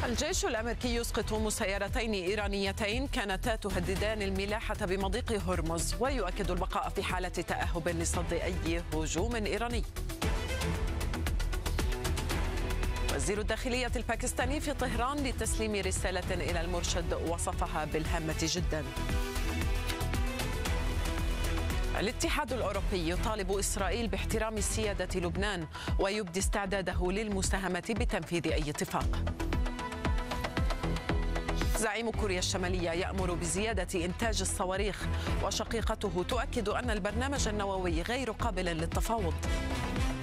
الجيش الأمريكي يسقط مسيرتين إيرانيتين كانتا تهددان الملاحة بمضيق هرمز، ويؤكد البقاء في حالة تأهب لصد أي هجوم إيراني. وزير الداخلية الباكستاني في طهران لتسليم رسالة إلى المرشد وصفها بالهامة جدا. الاتحاد الأوروبي يطالب إسرائيل باحترام سيادة لبنان ويبدي استعداده للمساهمة بتنفيذ أي اتفاق. زعيم كوريا الشمالية يأمر بزيادة إنتاج الصواريخ، وشقيقته تؤكد أن البرنامج النووي غير قابل للتفاوض.